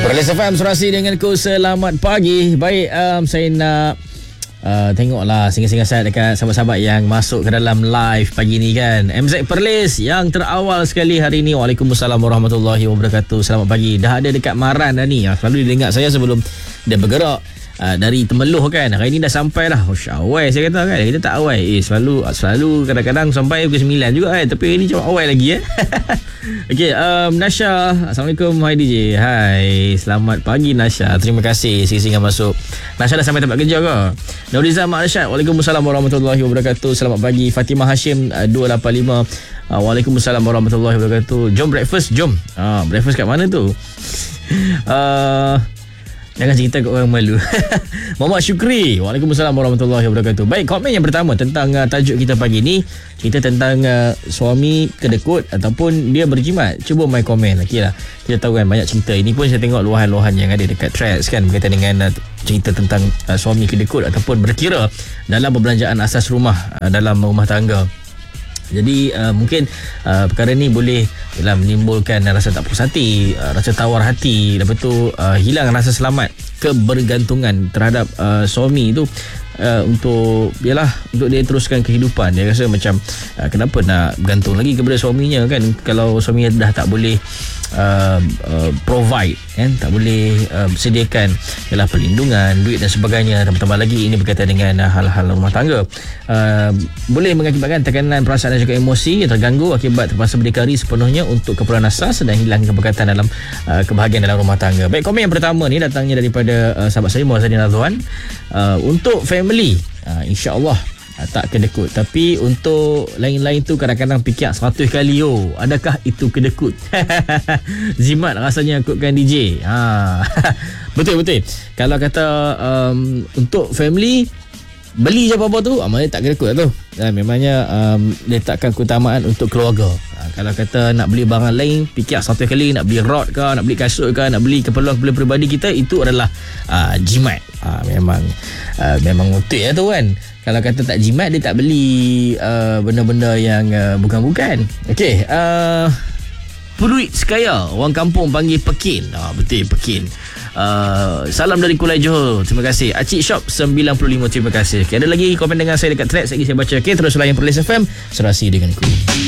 Perlis FM Serasi dengan ku. Selamat pagi. Baik, saya nak tengoklah singa-singa saya dekat sahabat-sahabat yang masuk ke dalam live pagi ni kan. MZ Perlis yang terawal sekali hari ni. Waalaikumsalam warahmatullahi wabarakatuh. Selamat pagi. Dah ada dekat Maran dah ni. Selalu dia dengar saya sebelum dia bergerak dari Temeloh kan. Hari ni dah sampai dah. Awal saya kata kan. Kita tak awal. Selalu kadang-kadang sampai pukul 9 juga kan. Tapi hari ni cuma awal lagi Okey, Nasha. Assalamualaikum. Hai DJ. Hai. Selamat pagi Nasha. Terima kasih singa-singa masuk. Nasha dah sampai tempat kerja ke? Nuriza Mak Arsyad. Waalaikumsalam warahmatullahi wabarakatuh. Selamat pagi. Fatimah Hashim 285. Waalaikumsalam warahmatullahi wabarakatuh. Jom breakfast. Jom. Breakfast kat mana tu? Jangan cerita kat orang malu. Muhammad Syukri. Waalaikumsalam warahmatullahi wabarakatuh. Baik, komen yang pertama tentang tajuk kita pagi ni. Cerita tentang suami kedekut ataupun dia berjimat. Cuba mai komen. Okey lah. Kita tahu kan banyak cerita. Ini pun saya tengok luahan-luahan yang ada dekat threads kan berkaitan dengan cerita tentang suami kedekut ataupun berkira dalam perbelanjaan asas rumah dalam rumah tangga. Jadi mungkin perkara ni boleh menimbulkan rasa tak puas hati, rasa tawar hati, lepas tu hilang rasa selamat, kebergantungan terhadap suami tu untuk dia teruskan kehidupan. Dia rasa macam kenapa nak bergantung lagi kepada suaminya kan, kalau suaminya dah tak boleh provide kan, tak boleh sediakan perlindungan, duit dan sebagainya. Tambah lagi ini berkaitan dengan hal-hal rumah tangga, boleh mengakibatkan tekanan perasaan dan juga emosi yang terganggu akibat terpaksa berdikari sepenuhnya untuk keperluan asas dan hilang keberkatan dalam kebahagiaan dalam rumah tangga. Baik, komen yang pertama ni datangnya daripada sahabat saya Muazzadin Radwan. Untuk family insya-Allah tak kedekut, tapi untuk lain-lain tu kadang-kadang fikir 100 kali. Adakah itu kedekut? Zimat rasanya ikutkan DJ. Betul-betul. Kalau kata untuk family, beli je apa-apa tu, maknanya tak kedekut tu. Memangnya letakkan keutamaan untuk keluarga. Kalau kata nak beli barang lain, fikir 100 kali, nak beli rod ke, nak beli kasut ke, nak beli keperluan peribadi kita, itu adalah jimat. Memang betul tu kan. Kalau kata tak jimat, dia tak beli benda-benda yang bukan-bukan. Okey, Peluit Sekaya, orang kampung panggil Pekin. Betul, Pekin. Salam dari Kulai Johor. Terima kasih. Acik Shop 95. Terima kasih. Okay, ada lagi komen dengan saya dekat thread lagi saya baca. Okay, terus layan Perlis FM Serasi denganku.